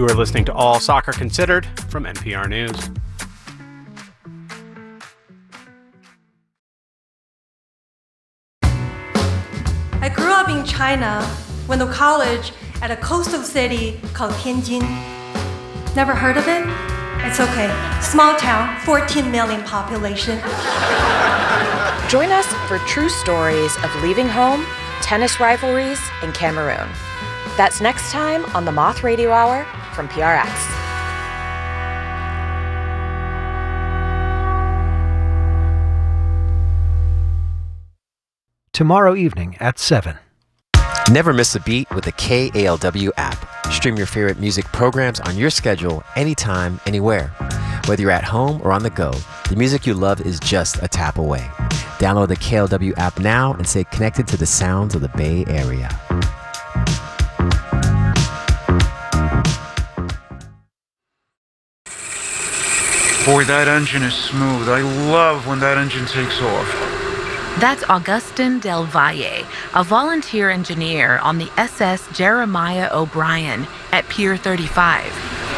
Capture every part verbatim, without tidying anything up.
You are listening to All Soccer Considered from N P R News. I grew up in China, went to college at a coastal city called Tianjin. Never heard of it? It's okay. Small town, fourteen million population. Join us for true stories of leaving home, tennis rivalries, and Cameroon. That's next time on the Moth Radio Hour from P R X. Tomorrow evening at seven. Never miss a beat with the K A L W app. Stream your favorite music programs on your schedule, anytime, anywhere. Whether you're at home or on the go, the music you love is just a tap away. Download the K L W app now and stay connected to the sounds of the Bay Area. Boy, that engine is smooth. I love when that engine takes off. That's Augustin Del Valle, a volunteer engineer on the S S Jeremiah O'Brien at Pier thirty-five.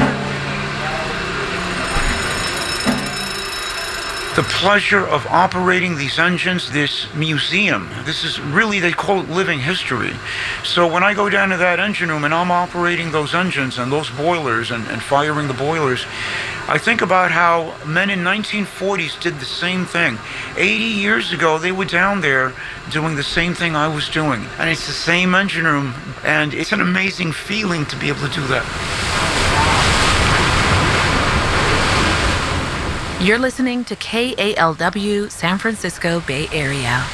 The pleasure of operating these engines, this museum, this is really, they call it living history. So when I go down to that engine room and I'm operating those engines and those boilers and, and firing the boilers, I think about how men in nineteen forties did the same thing. eighty years ago, they were down there doing the same thing I was doing. And it's the same engine room, and it's an amazing feeling to be able to do that. You're listening to K A L W, San Francisco Bay Area.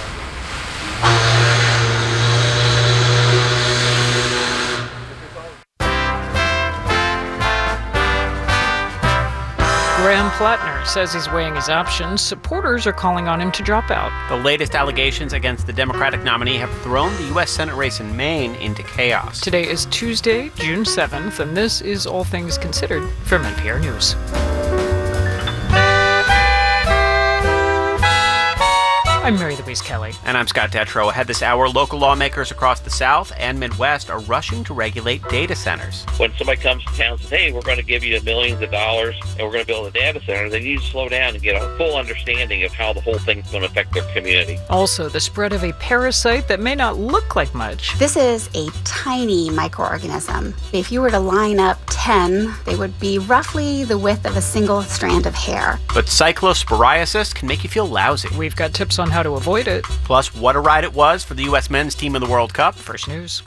Graham Plattner says he's weighing his options. Supporters are calling on him to drop out. The latest allegations against the Democratic nominee have thrown the U S Senate race in Maine into chaos. Today is Tuesday, June seventh, and this is All Things Considered from N P R News. I'm Mary Louise Kelly. And I'm Scott Detrow. Ahead this hour, local lawmakers across the South and Midwest are rushing to regulate data centers. When somebody comes to town and says, hey, we're going to give you millions of dollars and we're going to build a data center, they need to slow down and get a full understanding of how the whole thing's going to affect their community. Also, the spread of a parasite that may not look like much. This is a tiny microorganism. If you were to line up ten, they would be roughly the width of a single strand of hair. But cyclosporiasis can make you feel lousy. We've got tips on how to avoid it. Plus, what a ride it was for the U S men's team in the World Cup. First News.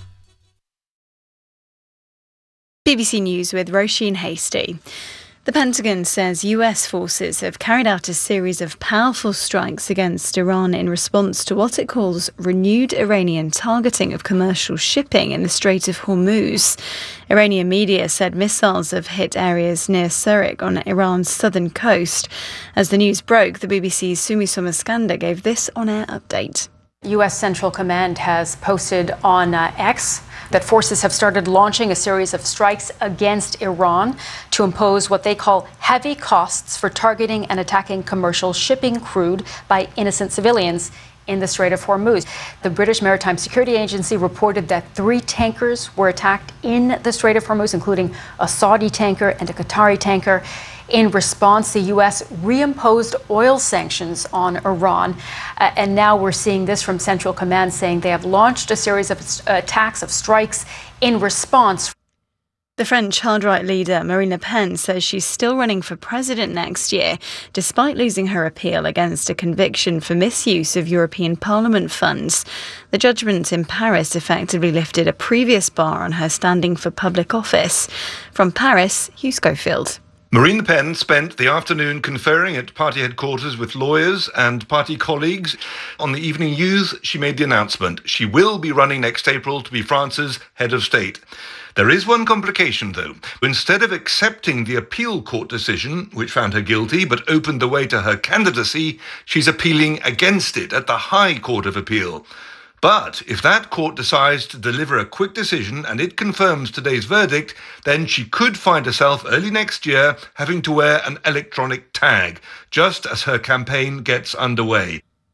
B B C News with Roisin Hasty. The Pentagon says U S forces have carried out a series of powerful strikes against Iran in response to what it calls renewed Iranian targeting of commercial shipping in the Strait of Hormuz. Iranian media said missiles have hit areas near Surik on Iran's southern coast. As the news broke, the B B C's Sumi Somaskanda gave this on-air update. U S Central Command has posted on uh, X that forces have started launching a series of strikes against Iran to impose what they call heavy costs for targeting and attacking commercial shipping crude by innocent civilians in the Strait of Hormuz. The British Maritime Security Agency reported that three tankers were attacked in the Strait of Hormuz, including a Saudi tanker and a Qatari tanker. In response, the U S reimposed oil sanctions on Iran. Uh, and now we're seeing this from Central Command saying they have launched a series of uh, attacks, of strikes in response. The French hard-right leader Marine Le Pen says she's still running for president next year, despite losing her appeal against a conviction for misuse of European Parliament funds. The judgment in Paris effectively lifted a previous bar on her standing for public office. From Paris, Hugh Schofield. Marine Le Pen spent the afternoon conferring at party headquarters with lawyers and party colleagues. On the evening news, she made the announcement. She will be running next April to be France's head of state. There is one complication, though. Instead of accepting the appeal court decision, which found her guilty but opened the way to her candidacy, she's appealing against it at the High Court of Appeal. But if that court decides to deliver a quick decision and it confirms today's verdict, then she could find herself early next year having to wear an electronic tag, just as her campaign gets underway.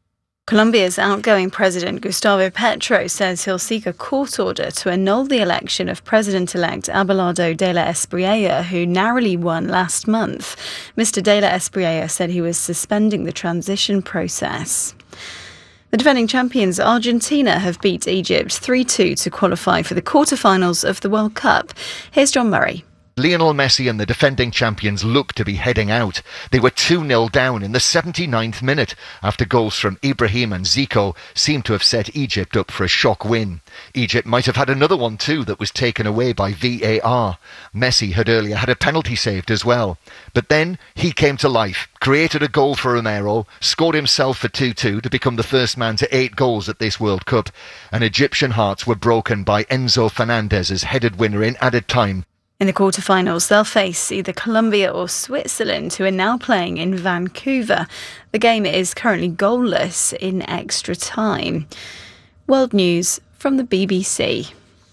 Colombia's outgoing president, Gustavo Petro, says he'll seek a court order to annul the election of President-elect Abelardo de la Espriella, who narrowly won last month. Mister de la Espriella said he was suspending the transition process. The defending champions Argentina have beat Egypt three two to qualify for the quarterfinals of the World Cup. Here's John Murray. Lionel Messi and the defending champions look to be heading out. They were two nil down in the seventy-ninth minute after goals from Ibrahim and Zico seemed to have set Egypt up for a shock win. Egypt might have had another one too that was taken away by V A R. Messi had earlier had a penalty saved as well. But then he came to life, created a goal for Romero, scored himself for two two to become the first man to eight goals at this World Cup. And Egyptian hearts were broken by Enzo Fernandez's headed winner in added time. In the quarterfinals, they'll face either Colombia or Switzerland, who are now playing in Vancouver. The game is currently goalless in extra time. World News from the B B C.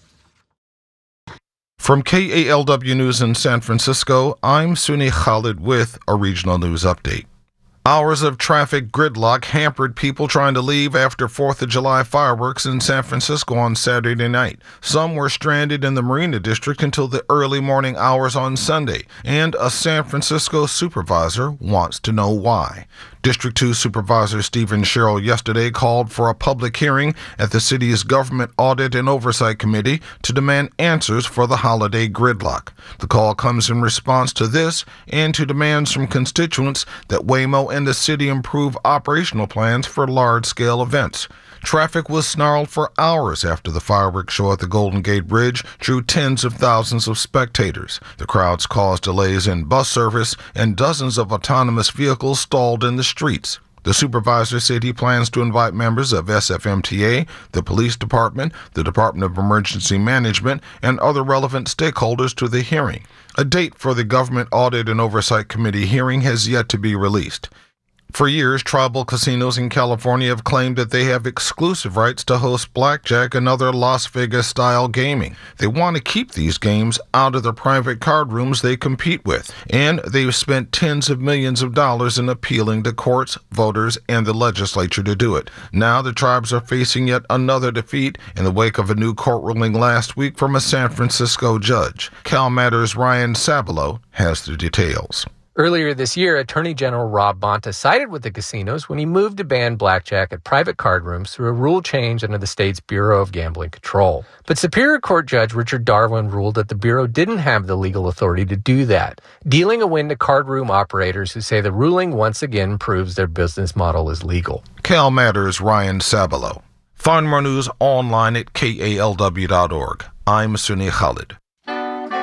From K A L W News in San Francisco, I'm Suni Khalid with a regional news update. Hours of traffic gridlock hampered people trying to leave after fourth of July fireworks in San Francisco on Saturday night. Some were stranded in the Marina District until the early morning hours on Sunday, and a San Francisco supervisor wants to know why. District two Supervisor Stephen Sherrill yesterday called for a public hearing at the city's Government Audit and Oversight Committee to demand answers for the holiday gridlock. The call comes in response to this and to demands from constituents that Waymo and the city improve operational plans for large-scale events. Traffic was snarled for hours after the fireworks show at the Golden Gate Bridge drew tens of thousands of spectators. The crowds caused delays in bus service, and dozens of autonomous vehicles stalled in the streets. The supervisor said he plans to invite members of S F M T A, the police department, the Department of Emergency Management, and other relevant stakeholders to the hearing. A date for the Government Audit and Oversight Committee hearing has yet to be released. For years, tribal casinos in California have claimed that they have exclusive rights to host blackjack and other Las Vegas-style gaming. They want to keep these games out of the private card rooms they compete with, and they've spent tens of millions of dollars in appealing to courts, voters, and the legislature to do it. Now the tribes are facing yet another defeat in the wake of a new court ruling last week from a San Francisco judge. Cal Matters' Ryan Sabelo has the details. Earlier this year, Attorney General Rob Bonta sided with the casinos when he moved to ban blackjack at private card rooms through a rule change under the state's Bureau of Gambling Control. But Superior Court Judge Richard Darwin ruled that the Bureau didn't have the legal authority to do that, dealing a win to card room operators who say the ruling once again proves their business model is legal. Cal Matters' Ryan Sabelo. Find more news online at K A L W dot org. I'm Suni Khalid.